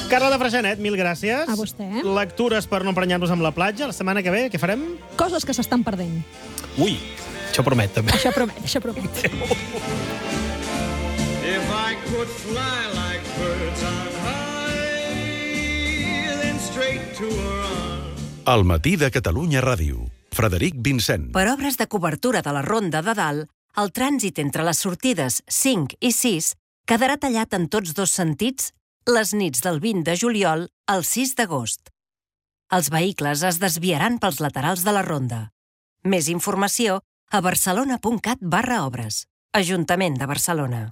Carla de Freixenet, mil gràcies. A vostè. Lectures per no emprenyar-nos amb la platja. La setmana que ve, què farem? Coses que s'estan perdent. Ui, això promet, també. Això promet, això promet. If I could fly like birds on high, then straight to her arms. Al matí de Catalunya Ràdio. Frederic Vincent. Per obres de cobertura de la Ronda de Dalt, el trànsit entre les sortides 5 i 6 quedarà tallat en tots dos sentits les nits del 20 de juliol al 6 d'agost. Els vehicles es desviaran pels laterals de la ronda. Més informació a barcelona.cat/obres. Ajuntament de Barcelona.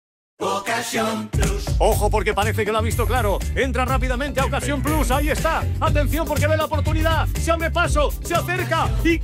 Ojo, porque parece que lo ha visto claro. Entra rápidamente a Ocasión Plus. Ahí está. Atención, porque ve la oportunidad. Se abre paso, se acerca y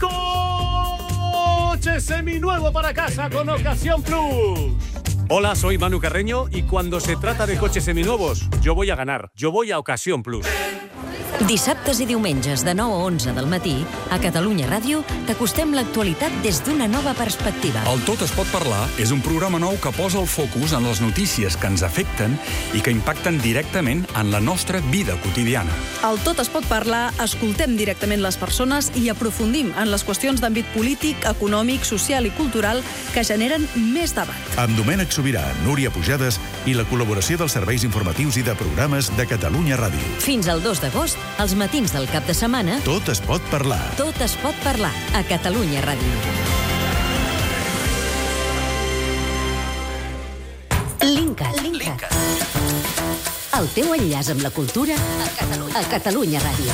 coche seminuevo para casa con Ocasión Plus. Hola, soy Manu Carreño y cuando se trata de coches seminuevos, yo voy a ganar. Yo voy a Ocasión Plus. Dissabtes i diumenges de 9 a 11 del matí, a Catalunya Ràdio, t'acostem l'actualitat des d'una nova perspectiva. El Tot es pot parlar és un programa nou que posa el focus en les notícies que ens afecten i que impacten directament en la nostra vida quotidiana. Al Tot es pot parlar, escoltem directament les persones i aprofundim en les qüestions d'àmbit polític, econòmic, social i cultural que generen més debat. Amb Domènec Sobirà, Núria Pujades i la col·laboració dels serveis informatius i de programes de Catalunya Ràdio. Fins al 2 d'agost, als matins del cap de setmana, Tot es pot parlar. Tot es pot parlar a Catalunya Ràdio. Linkat. El teu enllaç amb la cultura a Catalunya Ràdio.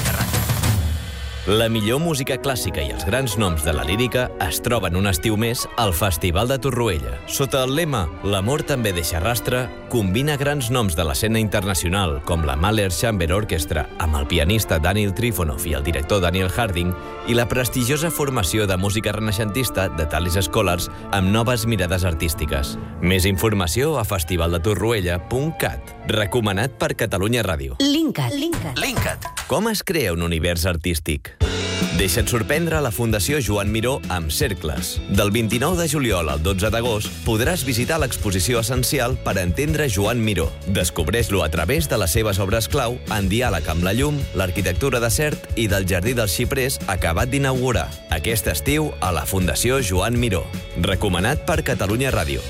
La millor música clàssica i els grans noms de la lírica es troben un estiu més al Festival de Torroella. Sota el lema «L'amor també deixa rastre», combina grans noms de l'escena internacional com la Mahler Chamber Orchestra amb el pianista Daniel Trifonov i el director Daniel Harding i la prestigiosa formació de música renaixentista de Talis Scholars amb noves mirades artístiques. Més informació a festivaldetorroella.cat. Recomanat per Catalunya Ràdio. Linkat. Com es crea un univers artístic? Deixa't sorprendre a la Fundació Joan Miró amb Cercles. Del 29 de juliol al 12 d'agost podràs visitar l'exposició essencial per entendre Joan Miró. Descobreix-lo a través de les seves obres clau en diàleg amb la llum, l'arquitectura de cert i del Jardí dels Xiprers acabat d'inaugurar. Aquest estiu a la Fundació Joan Miró. Recomanat per Catalunya Ràdio.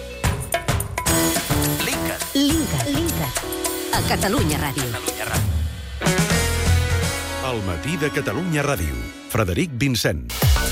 Linkat. A Catalunya Ràdio. Al matí de Catalunya Ràdio. Frederic Vincent.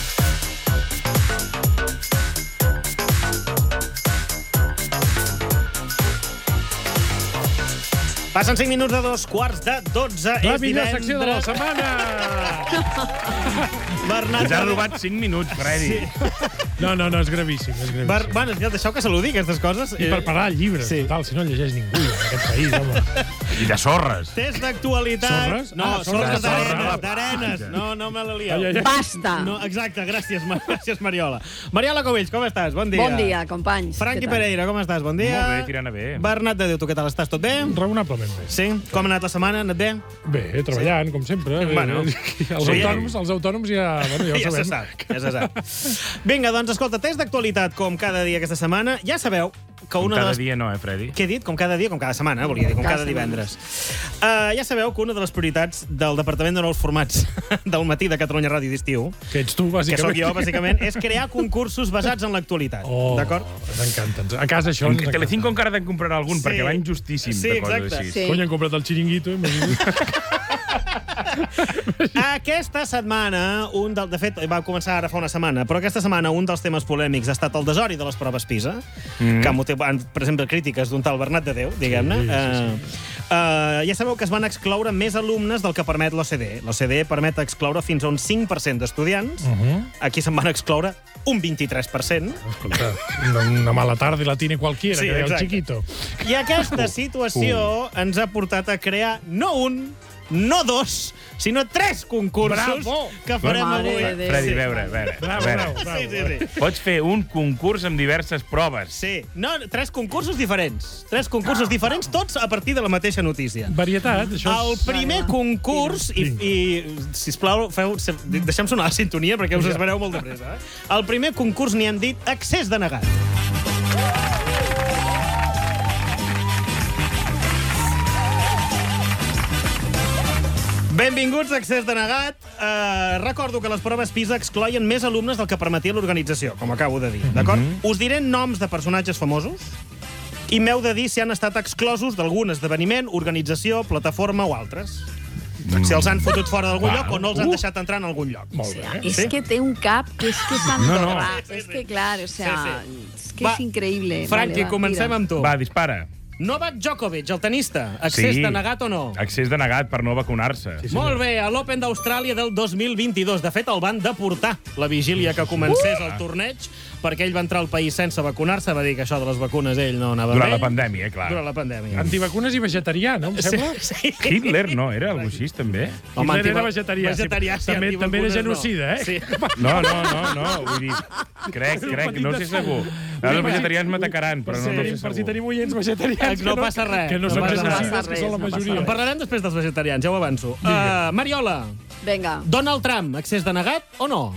Passen 5 minuts de 2:15. La millor secció de la setmana! Bernat... Ens ha robat 5 minuts, Freddy. Sí. No, és gravíssim. Bueno, deixeu que saludi, aquestes coses. I per parar el llibre, sí. Total, si no llegeix ningú en aquest país, home. I de sorres. Test d'actualitat. Sorres? No, sorres d'arenes. No me la lieu. Basta! No, exacte, gràcies, Mariola. Mariola Covells, com estàs? Bon dia. Bon dia, companys. Franqui Pereira, com estàs? Bon dia. Molt bé, tirant a bé. Bernat de Déu, tu què tal? Estàs tot bé? Raonablement bé. Sí? Com ha anat la setmana? Ha anat bé? Bé, treballant, com sempre. Bueno. Els autònoms ja ho sabem. Ja se sap. Vinga, doncs, escolta, test d'actualitat com cada dia aquesta setmana. Ja sabeu que una de les... Cada dia no, Freddy? Què he dit? Com cada dia, com cada setmana, volia dir, com cada divendres. Ja sabeu que una de les prioritats del Departament de Nous Formats del matí de Catalunya Ràdio d'estiu, que ets tu, bàsicament. Que sóc jo, bàsicament, és crear concursos basats en l'actualitat. D'acord? M'encanta. A casa això... En Telecinco encara te'n comprarà algun, perquè va injustíssim de coses així. Sí. Cony, han comprat el xiringuito, Aquesta setmana, de fet, va començar ara fa una setmana, però aquesta setmana un dels temes polèmics ha estat el desori de les proves PISA, que han motivat, per exemple, crítiques d'un tal Bernat de Déu, diguem-ne. Ja sabeu que es van excloure més alumnes del que permet l'OCDE. L'OCDE permet excloure fins a un 5% d'estudiants. Aquí se'n van excloure un 23%. Escolta, una mala tarda i la tiene cualquiera, que deia el chiquito. I aquesta situació ens ha portat a crear no un, no dos, sinó 3 concursos que farem avui. Freddy, a veure. Sí. Pots fer un concurs amb diverses proves. Sí. No, 3 concursos diferents. 3 concursos diferents, tots a partir de la mateixa notícia. Varietat, això és... El primer concurs, i sisplau, deixem sonar la sintonia perquè us espereu molt de pressa. El primer concurs n'hi han dit accés denegat. Benvinguts a Accés Denegat. Recordo que les proves PISA excloien més alumnes del que permetia l'organització, com acabo de dir, d'acord? Us diré noms de personatges famosos i m'heu de dir si han estat exclosos d'algun esdeveniment, organització, plataforma o altres. Si els han fotut fora d'algun lloc o no els han deixat entrar en algun lloc. Molt bé. És que té un cap que és que s'andorra. És que, clar, o sea, és que és increïble. Franqui, comencem amb tu. Va, dispara. Novak Djokovic, el tenista. Accés denegat o no? Accés denegat per no vacunar-se. Molt bé, a l'Open d'Austràlia del 2022. De fet, el van deportar la vigília que comencés el torneig, perquè ell va entrar al país sense vacunar-se, va dir que això de les vacunes ell no anava bé. Durant la pandèmia, clar. Durant la pandèmia. Antivacunes i vegetarià, no? Em sembla? Sí. Hitler no, era algú així, també. Hitler era vegetarià. Vegetarià, sí, també era genocida, eh? Sí. No, vull dir, crec, no sé segur. Els vegetarians m'atacaran, però no sé segur. Per si tenim oients vegetarians. No passa res. Que no són genocides, que són la majoria. En parlarem després dels vegetarians, ja ho avanço. Mariola. Venga. Donald Trump, accés denegat o no?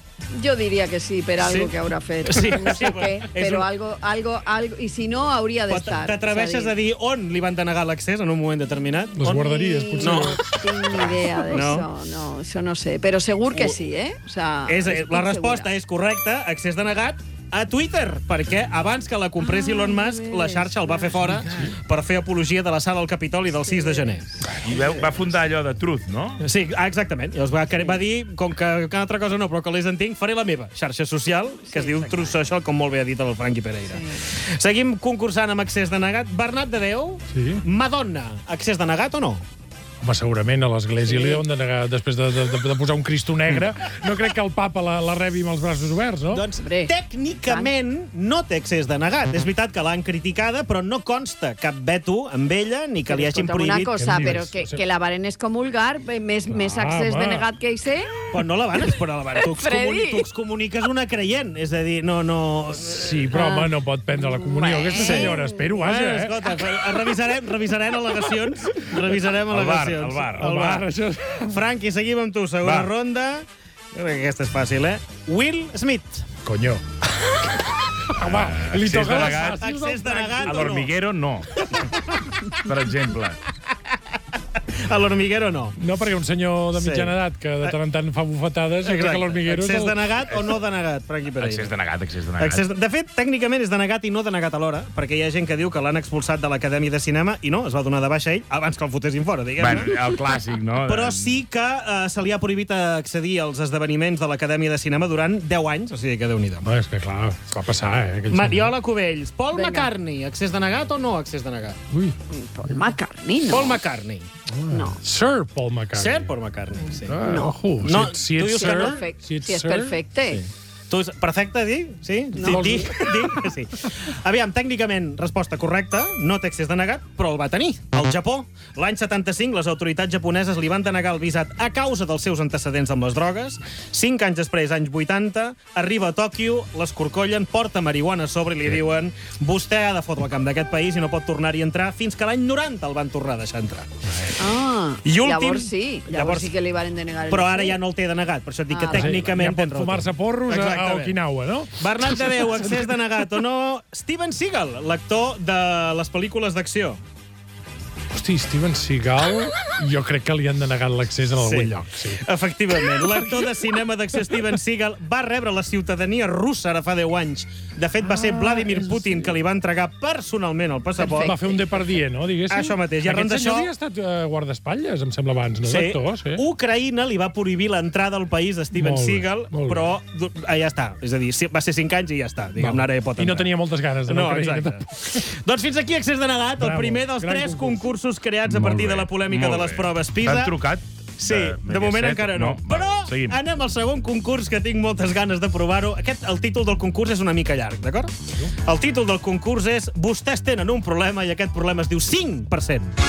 Yo diría que sí, pero algo que haurà fet. Sí, no sé què, però un... algo, i si no, hauria d'estar. T'atreveixes a dir on li van denegar l'accés en un moment determinat? Les guarderies, potser. No tinc ni idea d'això, no, això no sé. Però segur que sí, eh? O sea, la resposta és correcta, accés denegat a Twitter, perquè abans que la comprés Elon Musk, la xarxa el va fer fora per fer apologia de la sala del Capitoli del 6 de gener. I va fundar allò de Truth, no? Sí, exactament. I va dir, com que cada altra cosa no, però que les en tinc, faré la meva xarxa social, que es diu Truth Social, com molt bé ha dit el Franqui Pereira. Seguim concursant amb accés denegat. Bernat de Déu, Madonna, accés denegat o no? Home, segurament a l'església li deuen denegar, després de posar un Cristo negre, no crec que el papa la rebi amb els braços oberts, no? Doncs, tècnicament, no té accés denegat. És veritat que l'han criticada, però no consta cap veto amb ella, ni que li hagin prohibit... Una cosa, però que la varen excomulgar, més accés denegat que hi sé... Però no la van explorar, tu excomuniques una creient, és a dir, no... Sí, però home, no pot prendre la comunió. Aquesta senyora, espero, vaja, eh? Escolta, revisarem al·legacions. Revisarem al·legacions. Al bar, això... Franqui, seguim amb tu. Segona ronda. Jo crec que aquesta és fàcil, eh? Will Smith. Conyo. Home, li toca accés denegat o no? A l'Hormiguero, no. Per exemple. A l'Hormiguero no. No, perquè un senyor de mitjana edat que de tant en tant fa bufetades, jo crec que l'Hormiguero... Accés denegat o no denegat, Franqui Pereira? Accés denegat. De fet, tècnicament és denegat i no denegat alhora, perquè hi ha gent que diu que l'han expulsat de l'Acadèmia de Cinema i no, es va donar de baixa ell abans que el fotessin fora, diguem-ne. Bueno, el clàssic, no? Però sí que se li ha prohibit accedir als esdeveniments de l'Acadèmia de Cinema durant 10 anys, o sigui que Déu-n'hi-do. És que clar, va passar, eh? Mariola Cubells, Paul McCartney, accés denegat o no accés denegat? Ui. Paul McCartney, no. Paul McCartney. No. Sir Paul McCartney. Sir Paul McCartney, sí. No. Si ets Sir... Si és perfecte. Tu és perfecte, dir? Sí? No. Sí. Aviam, tècnicament, resposta correcta, no té accés denegat, però el va tenir. Al Japó, l'any 75, les autoritats japoneses li van denegar el visat a causa dels seus antecedents amb les drogues. 5 anys després, anys 80, arriba a Tòquio, l'escorcollen, porta marihuana a sobre i li diuen vostè ha de fotre el camp d'aquest país i no pot tornar-hi a entrar, fins que l'any 90 el van tornar a deixar entrar. I últim, llavors sí que li van denegar el però ara ja no el té denegat, per això et dic que tècnicament... Ja pot fumar-se porros a Okinawa, no? Bernat de Déu, accés denegat o no? Steven Seagal, l'actor de les pel·lícules d'acció. Hosti, Steven Seagal, jo crec que li han denegat l'accés en algun lloc. Sí. Efectivament. L'actor de cinema d'acció Steven Seagal va rebre la ciutadania russa ara fa 10 anys. De fet, va ser Vladimir Putin que li va entregar personalment el passaport. Va fer un Depardieu, no? Diguéssim. Això mateix. Aquest senyor havia estat guardaespatlles, em sembla, abans, no? Sí. Ucraïna li va prohibir l'entrada al país de Steven Seagal, però ja està. És a dir, va ser 5 anys i ja està. Diguem-ne, ara ja pot entrar. I no tenia moltes ganes de no, exacte. Doncs fins aquí accés denegat, el primer dels 3 concursos creats a partir de la polèmica de les proves PISA. T'han trucat? Sí, de moment encara no. Però anem al segon concurs, que tinc moltes ganes de provar-ho. El títol del concurs és una mica llarg, d'acord? El títol del concurs és vostès tenen un problema i aquest problema es diu 5%.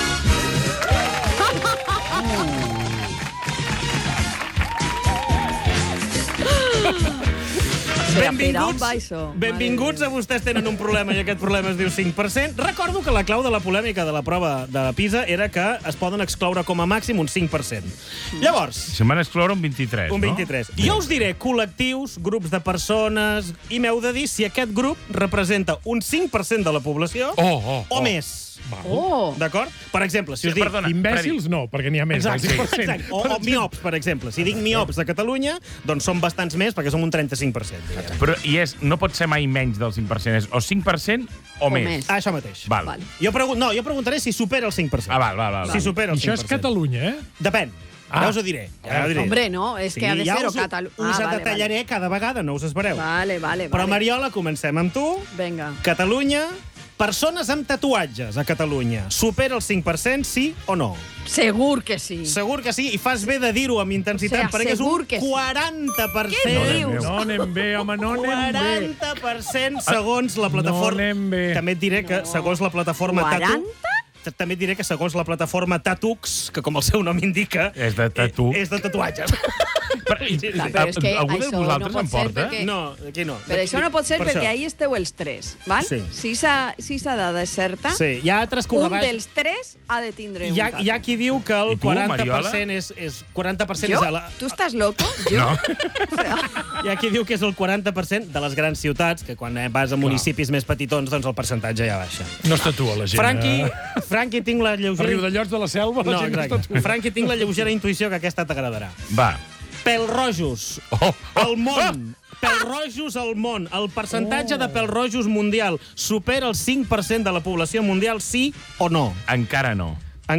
Benvinguts a vostès tenen un problema i aquest problema es diu 5%. Recordo que la clau de la polèmica de la prova de PISA era que es poden excloure com a màxim un 5%. Llavors... Se'n van excloure un 23, un 23. Jo us diré col·lectius, grups de persones, i m'heu de dir si aquest grup representa un 5% de la població o més. Oh! D'acord? Per exemple, si us dic... Perdona, Imbècils no, perquè n'hi ha més. Exacte. O miops, per exemple. Si dic miops de Catalunya, doncs són bastants més, perquè som un 35%. Però no pot ser mai menys del 5%, és o 5% o més. Això mateix. Val. Jo preguntaré si supera el 5%. Val. Si supera el 5%. Això és Catalunya, Depèn. Ja us ho diré. Hombre, no, és que ha de ser o Catalunya. Us detallaré cada vegada, no us espereu. Vale. Però, Mariola, comencem amb tu. Vinga. Catalunya, persones amb tatuatges a Catalunya. Supera el 5%, sí o no? Segur que sí. Segur que sí, i fas bé de dir-ho amb intensitat, perquè és un 40%. Què dius? No anem bé, home, no anem bé. 40% segons la plataforma... No anem bé. També et diré que segons la plataforma 40? També et diré que segons la plataforma Tatux, que com el seu nom indica... És de tatu. És de tatuatges. Però és que algú de això vosaltres no pot en ser porta? perquè... No, aquí no. Però això no pot ser Per perquè això. ahí esteu els tres, val? Sí. Si s'ha dada certa, Sí, hi ha altres un correbats. dels tres ha de tindre un tatu. Hi ha qui diu que el I tu, 40% és 40% Jo? és a la... Tu estàs loco? Jo? No. Hi ha qui diu que és el 40% de les grans ciutats, que quan vas a municipis més petitons, doncs el percentatge ja baixa. No es tatua la gent. Franqui, tinc la lleugera... A Riudellots de la Selva la No, gent no es exacte. tatua. Franqui, tinc la lleugera intuïció que aquesta t'agradarà. Va. Pèl-rojos. Al món. Pèl-rojos al món. El percentatge de pèl-rojos mundial supera el 5% de la població mundial, sí o no? Encara no.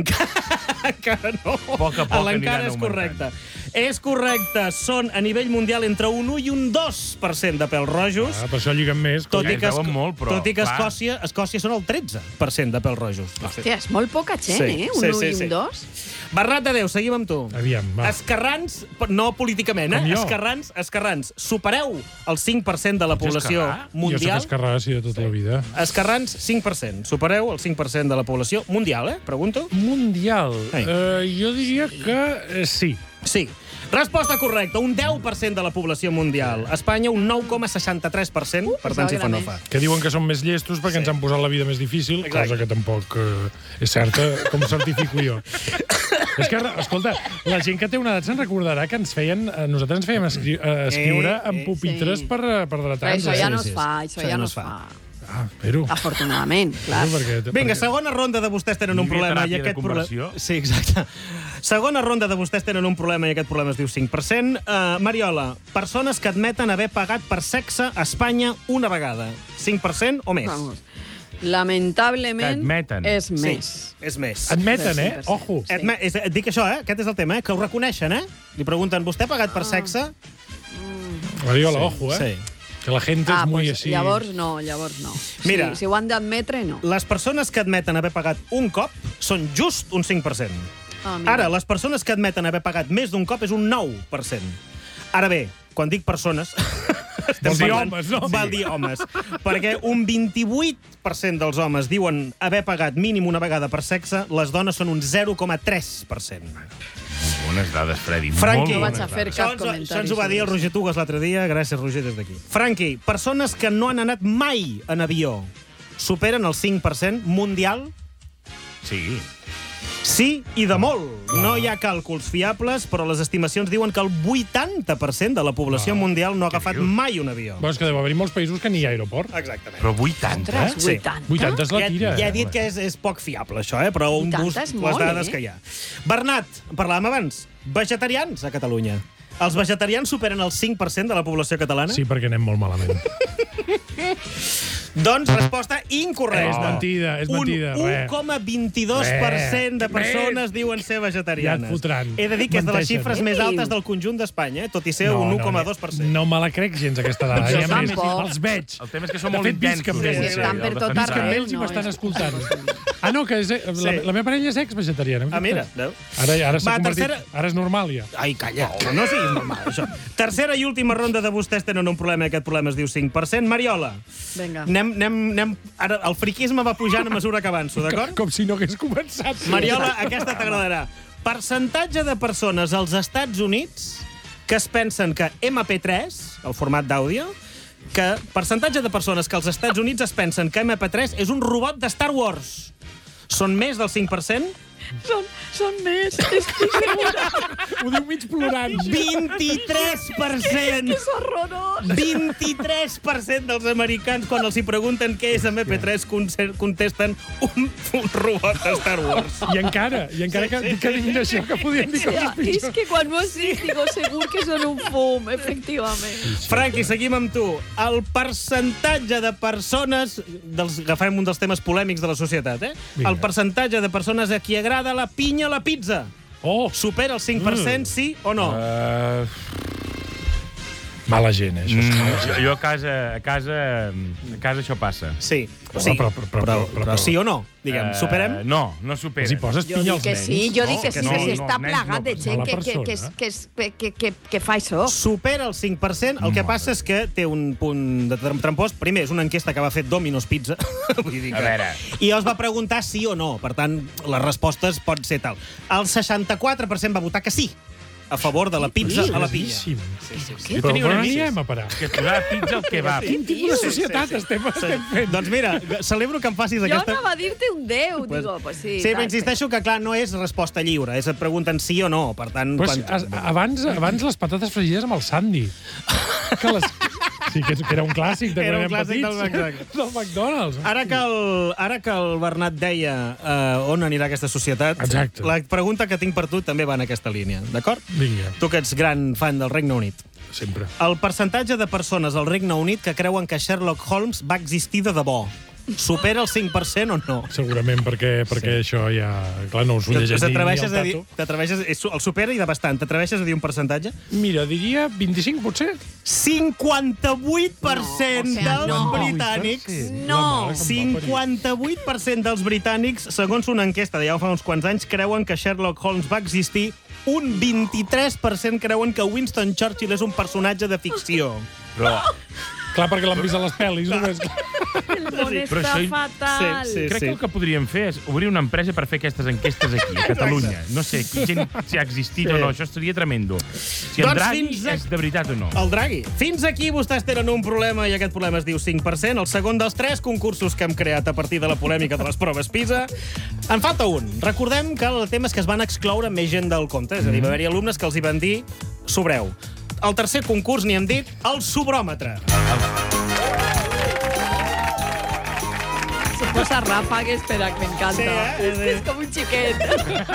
Encara no. Poc a poc L'encara aniran és correcte. És correcte. Són, a nivell mundial, entre un 1 i un 2% de pèl-rojos. Per això lliguen més. Tot i que, veuen molt, però, tot i que clar. Escòcia són el 13% de pèl-rojos. Hòstia, és molt poca gent, Un 1 i un 2. Bernat de Déu, seguim amb tu. Aviam, va. Esquerrans, no políticament, Com jo. Esquerrans, supereu el 5% de la població Jo soc mundial. esquerrà, sí, de tota la vida. Esquerrans, 5%. Supereu el 5% de la població mundial, Pregunto. Mundial. Ei. Jo diria que sí. Sí. Resposta correcta, un 10% de la població mundial. Espanya, un 9,63%, per tant, si fa no fa. Que diuen que són més llestos perquè ens han posat la vida més difícil, cosa que tampoc és certa, com certifico jo. És que, escolta, la gent que té una edat se'n recordarà que nosaltres ens fèiem escriure amb pupitres per Però dretar-nos. això ja no es fa, això ja no es fa. Però... Afortunadament, clar. Vinga, segona ronda de vostès tenen un problema i aquest problema... Sí, exacte. Segona ronda de vostès tenen un problema i aquest problema es diu 5%. Mariola, persones que admeten haver pagat per sexe a Espanya una vegada. 5% o més? Vamos. Lamentablement, és més. Sí, és més. Admeten, Ojo. Dic això, Aquest és el tema, que ho reconeixen, Li pregunten, vostè ha pagat per sexe? Mariola, ojo, Sí. Que la gent és molt així. Llavors no. Mira, si ho han d'admetre, no. Les persones que admeten haver pagat un cop són just un 5%. Mira. Ara, les persones que admeten haver pagat més d'un cop és un 9%. Ara bé, quan dic persones... Vols dir homes, no? Val dir homes. Perquè un 28% dels homes diuen haver pagat mínim una vegada per sexe, les dones són un 0,3%. Bones dades, Freddy. Franqui, no vaig a fer cap comentari. Això ens ho va dir el Roger Tugas l'altre dia. Gràcies, Roger, des d'aquí. Franqui, persones que no han anat mai en avió superen el 5% mundial? Sí. Sí, i de molt. No hi ha càlculs fiables, però les estimacions diuen que el 80% de la població mundial no ha agafat mai un avió. Però és que deu haver molts països que n'hi ha aeroport. Exactament. Però 80? Ostres, 80? 80 és la tira. Ja he dit que és poc fiable, això, però un 80 bus, és molt, les dades que hi ha. Bernat, parlàvem abans. Vegetarians a Catalunya. Els vegetarians superen el 5% de la població catalana? Sí, perquè anem molt malament. Doncs resposta incorrecta. És mentida. Un 1,22% de persones diuen ser vegetarianes. Ja et fotran. He de dir que és de les Menteixen. xifres més altes del conjunt d'Espanya, tot i ser un 1,2%. No me la crec gens, aquesta dada. Jo I a més, tampoc. els veig. El tema és que són De molt fet, visc intensos. amb ells. Sí, estan per tot Visc amb arreu, ells i no, m'estan és- escoltant. Ah, no, que és, la meva parella és ex-vegetariana. Mira, veu? Ara s'ha Va, convertit... tercera- Ara és normal, ja. Ai, calla, no siguis normal, això. Tercera i última ronda de vostès tenen un problema, i aquest problema es diu 5%. Mariola, Vinga. anem... Ara, el friquisme va pujant a mesura que avanço, d'acord? Com si no hagués començat. Mariola, aquesta t'agradarà. Percentatge de persones als Estats Units que es pensen que MP3, el format d'àudio, que percentatge de persones que als Estats Units es pensen que MP3 és un robot de Star Wars. Són més del 5%? són més, estic segura. Ho diu mig plorant. 23%! És horrorós. 23% dels americans, quan els hi pregunten què és MP3, contesten un robot de Star Wars. I encara que diguin això, que podien dir coses És pitjors. que quan m'ho has dit, digo, segur que són un fum, efectivament. Franqui, seguim amb tu. El percentatge de persones... Agafem un dels temes polèmics de la societat, eh? Vinga. El percentatge de persones a qui agrada la pinya a la pizza. Oh! Supera el 5%, sí o no? Mala gent, això és mala gent. Jo a casa això passa. Sí. Però sí o no? Diguem, superem? No supera. Si poses Jo pinya dic als que nens... sí, jo dic que sí, no, que sí, està no, nens plagat de no, gent mala que fa això. Supera el 5%. El que passa és que té un punt de trampós. Primer, és una enquesta que va fer Domino's Pizza. Vull dir que... A veure. I els va preguntar sí o no. Per tant, les respostes pot ser tal. El 64% va votar que sí, a favor de la pizza a la pinya. Però on anirem a parar? Que posar pizza al kebab. Quin tipus de societat estem fent? Doncs mira, celebro que em facis Jo aquesta... anava a dir-te un 10, digo, pues sí. Sí, però insisteixo que, clar, no és resposta lliure. Et pregunten sí o no. Per tant... Pues, abans les patates fregides amb el Sandy. Sí, que era un clàssic de Era un quan érem clàssic petits. Del McDonald's. Ara que el Bernat deia on anirà aquesta societat, Exacte. La pregunta que tinc per tu també va en aquesta línia, d'acord? Vinga. Tu que ets gran fan del Regne Unit. Sempre. El percentatge de persones al Regne Unit que creuen que Sherlock Holmes va existir de debò supera el 5% o no? Segurament, perquè això ja... Clar, no us ho llegeix ni T'atreveixes el a dir... tato. El supera i de bastant. T'atreveixes a dir un percentatge? Mira, diria 25, potser? 58% dels britànics... No! 58% dels britànics, segons una enquesta de ja fa uns quants anys, creuen que Sherlock Holmes va existir. Un 23% creuen que Winston Churchill és un personatge de ficció. Però... Clar, perquè l'han vist a les pel·lis, només. El món està fatal. Crec que el que podríem fer és obrir una empresa per fer aquestes enquestes aquí, a Catalunya. No sé, gent si ha existit o no, això seria tremendo. Si el Draghi és de veritat o no. El Draghi. Fins aquí vostès tenen un problema i aquest problema es diu 5%, el segon dels 3 concursos que hem creat a partir de la polèmica de les proves PISA. En falta un. Recordem que el tema és que es van excloure més gent del compte, és a dir, va haver-hi alumnes que els hi van dir sobreu. El tercer concurs n'hi hem dit el sobròmetre. Se posa ràfegues, espera, que m'encanta. Sí, És que és com un xiquet.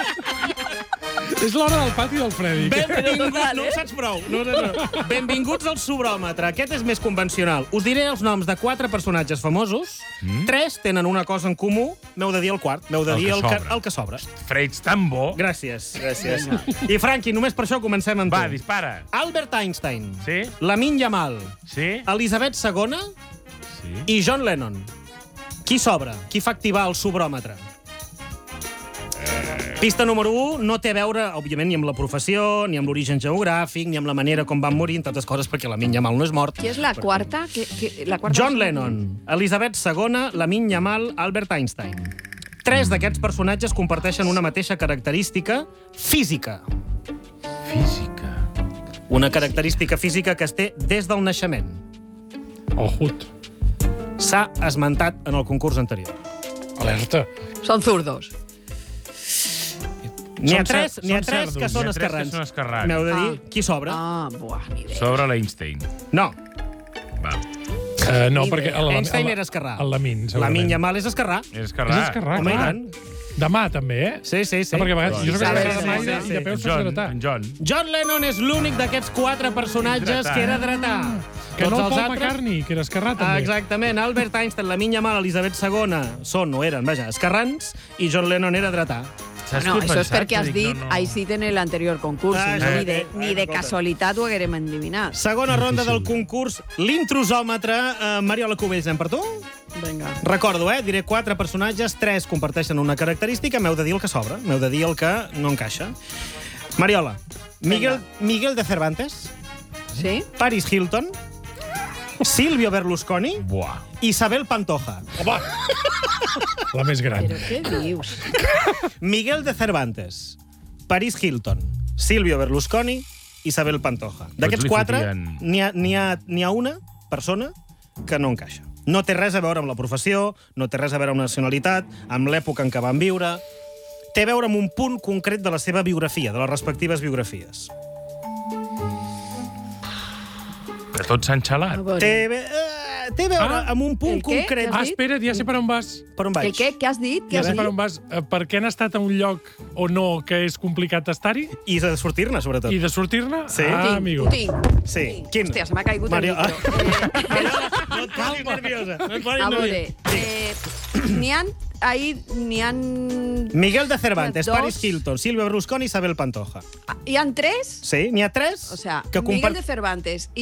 És l'hora del pati del Freddy. Benvinguts, no ho saps prou. Benvinguts al sobròmetre. Aquest és més convencional. Us diré els noms de 4 personatges famosos. 3 tenen una cosa en comú. M'heu de dir el quart. M'heu de dir el que sobra. Fred, ets tan bo. Gràcies. I, Franqui, només per això comencem amb tu. Va, dispara. Albert Einstein. Sí. Lamin Yamal. Sí. Elisabet II. Sí. I John Lennon. Qui sobra? Qui fa activar el sobròmetre? Pista número 1 no té a veure, òbviament, ni amb la professió, ni amb l'origen geogràfic, ni amb la manera com van morir, entre altres coses, perquè Lamin Yamal no és mort. Qui és la quarta? John Lennon, Elisabet II, Lamin Yamal, Albert Einstein. 3 d'aquests personatges comparteixen una mateixa característica física. Física. Una característica física que es té des del naixement. Ojut. S'ha esmentat en el concurs anterior. Alerta. Són zurdos. N'hi ha 3 que són esquerrans. M'heu de dir qui sobra. Ni idea. Sobre l'Einstein. No. Va. No, perquè... Einstein era esquerrà. El Lamin, segurament. Lamin Yamal és esquerrà. És esquerrà. És esquerrà, Home, i clar. tant. Demà, també, eh? Sí. No, perquè a vegades jo soc esquerrà demà i de peus soc dretà. John Lennon és l'únic d'aquests 4 personatges que era dretà. Que no el Paul McCartney, que era esquerrà, també. Exactament. Albert Einstein, Lamin Yamal, Elisabet II són o eren, vaja, esquerrans, i John Lennon era dretà. No, això és perquè has dit així en l'anterior concurs. Ni de casualitat ho haguérem endivinat. Segona ronda del concurs, l'intrusòmetre. Mariola Cubells, anem per tu? Vinga. Recordo, diré 4 personatges, 3 comparteixen una característica, m'heu de dir el que sobra, m'heu de dir el que no encaixa. Mariola, Miguel de Cervantes, sí? Paris Hilton, Silvio Berlusconi, Isabel Pantoja. Home! La més gran. Però què dius? Miguel de Cervantes, Paris Hilton, Silvio Berlusconi, Isabel Pantoja. D'aquests 4, n'hi ha una persona que no encaixa. No té res a veure amb la professió, no té res a veure amb la nacionalitat, amb l'època en què van viure. té a veure amb un punt concret de la seva biografia, de les respectives biografies. Que tots s'han xalat. Té a veure amb un punt concret. Espera't, ja sé per on vas. Per on vaig? El què? Què has dit? Ja sé per on vas. Per què han estat a un lloc o no que és complicat estar-hi? I de sortir-ne, sobretot. I de sortir-ne? Sí. Amigo. Ho tinc. Sí. Quin? Hòstia, se m'ha caigut el micro. No et posis nerviosa. A veure, n'hi ha... Miguel de Cervantes, dos. Paris Hilton, Silvia Berlusconi i Isabel Pantoja. Hi ha 3? Sí, n'hi ha 3 O sea, que Miguel de Cervantes,